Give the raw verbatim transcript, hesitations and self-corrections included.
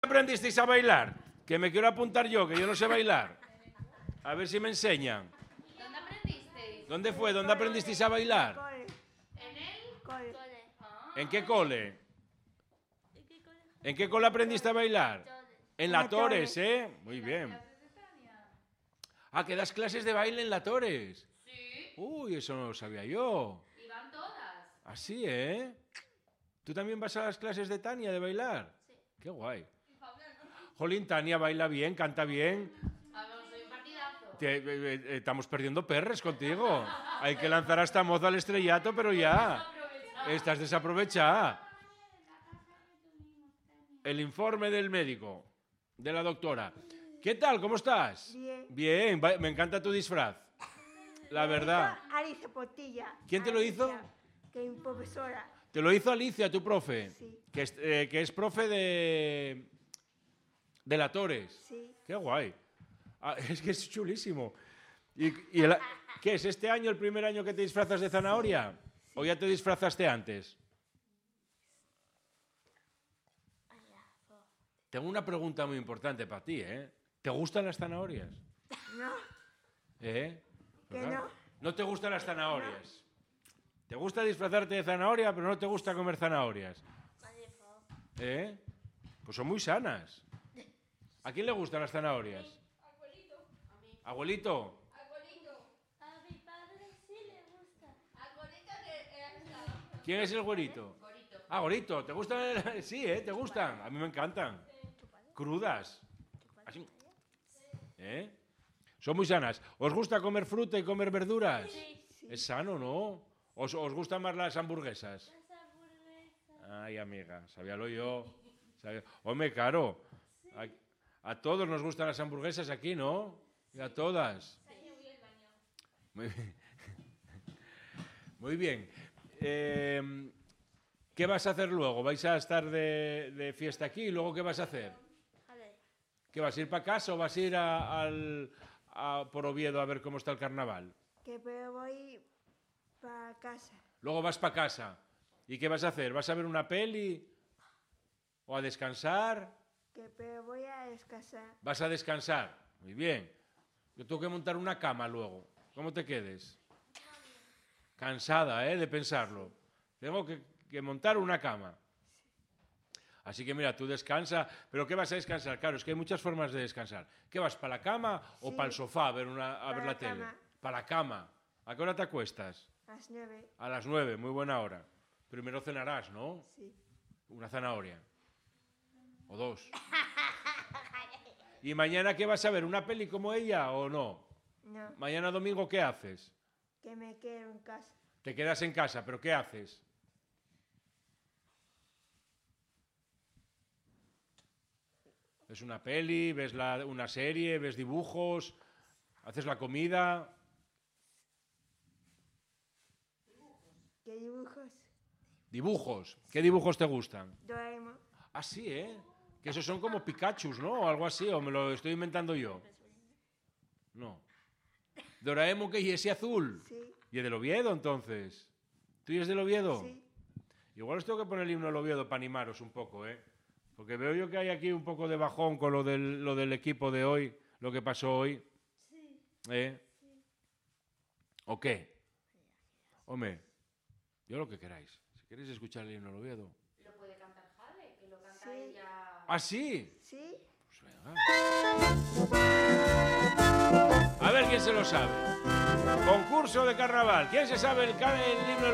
¿Aprendisteis a bailar? Que me quiero apuntar yo, que yo no sé bailar. A ver si me enseñan. ¿Dónde aprendisteis? ¿Dónde fue? ¿Dónde aprendisteis a bailar? ¿En el Cole. Ah. ¿En qué cole? ¿En qué cole aprendiste a bailar? En la Torres, ¿eh? Muy bien. Ah, que das clases de baile en la Torres. Sí. Uy, eso no lo sabía yo. Y van todas. Así, ¿eh? ¿Tú también vas a las clases de Tania de bailar? Sí. Qué guay. Jolín, Tania baila bien, canta bien. A ver, soy un partidazo. Te- eh, eh, estamos perdiendo perres contigo. Hay que lanzar a esta moza al estrellato, pero ya. Estás desaprovechada. El informe del médico, de la doctora. ¿Qué tal? ¿Cómo estás? Bien. Bien, va- me encanta tu disfraz. La verdad. Alicia Portilla. ¿Quién te lo hizo? Alicia, que es mi profesora. Te lo hizo Alicia, tu profe. Sí. Que es, eh, que es profe de. de la Torres. Sí. Qué guay. Ah, es que es chulísimo. ¿Y, y el- qué es este año el primer año que te disfrazas de zanahoria? ¿O ya te disfrazaste antes? Tengo una pregunta muy importante para ti, ¿eh? ¿Te gustan las zanahorias? No, ¿Eh? que ¿Verdad? no. No te gustan las zanahorias. Te gusta disfrazarte de zanahoria, pero no te gusta comer zanahorias. ¿Eh? Pues son muy sanas. ¿A quién le gustan las zanahorias? Abuelito. A mi padre sí le gusta. ¿Quién es el güerito? Ah, Gorito. ¿Te gustan? el- Sí, ¿eh? ¿Te gustan? A mí me encantan. Crudas. Así. ¿Eh? Son muy sanas. ¿Os gusta comer fruta y comer verduras? Sí. Es sano, ¿no? ¿Os, os gustan más las hamburguesas? Las hamburguesas. Ay, amiga, sabíalo yo. Sabía- Hombre, claro. A, a todos nos gustan las hamburguesas aquí, ¿no? Y a todas. Muy bien. Muy bien. Eh, ¿Qué vas a hacer luego? ¿Vais a estar de, de fiesta aquí y luego qué vas a hacer? A ver. ¿Qué vas a ir para casa o vas a ir a- al, a- por Oviedo a ver cómo está el carnaval? Que pero voy para casa. Luego vas para casa. ¿Y qué vas a hacer? ¿Vas a ver una peli? ¿O a descansar? Que pero voy a descansar. ¿Vas a descansar? Muy bien. Yo tengo que montar una cama luego. ¿Cómo te quedes? Cansada, ¿eh? De pensarlo. Tengo que, que montar una cama. Así que mira, tú descansa. ¿Pero qué vas a descansar? Claro, es que hay muchas formas de descansar. ¿Qué vas, para la cama o Sí. para el sofá a ver, una, a ver Para la la tele? cama. Para la cama. ¿A qué hora te acuestas? A las nueve. A las nueve, muy buena hora. Primero cenarás, ¿no? Sí. Una zanahoria. O dos. ¿Y mañana qué vas a ver? ¿Una peli como ella o no? No, Mañana domingo, ¿qué haces? que me quedo en casa. Te quedas en casa, pero ¿qué haces? ¿Ves una peli? ¿Ves la- una serie? ¿Ves dibujos? ¿Haces la comida? ¿Qué dibujos? ¿Dibujos? ¿Qué dibujos te gustan? Doraemon. Ah, sí, ¿eh? Que esos son como Pikachus, ¿no? O algo así, o me lo estoy inventando yo. No. Doraemon, que y ese azul. Sí. ¿Y es del Oviedo, entonces? ¿Tú y es del Oviedo? Sí. Igual os tengo que poner el himno del Oviedo para animaros un poco, ¿eh? Porque veo yo que hay aquí un poco de bajón con lo del, lo del equipo de hoy, lo que pasó hoy. Sí. ¿Eh? ¿O qué? Hombre, yo lo que queráis. Si queréis escuchar el himno del Oviedo. Lo puede cantar Jale, que lo canta Sí. ella. ¿Ah, sí? Sí. Pues venga. A ver quién se lo sabe. Concurso de carnaval. ¿Quién se sabe el, ca- el himno del